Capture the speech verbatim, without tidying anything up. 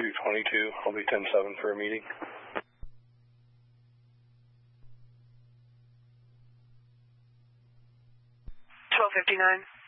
two twenty-two. I'll be ten seven for a meeting. twelve fifty-nine.